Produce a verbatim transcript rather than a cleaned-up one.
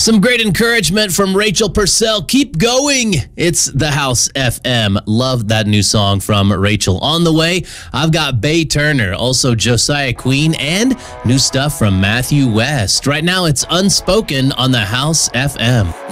Some great encouragement from Rachel Purcell. Keep going. It's the House F M. Love that new song from Rachel. On the way, I've got Bay Turner, also Josiah Queen, and new stuff from Matthew West. Right now, it's Unspoken on the House F M.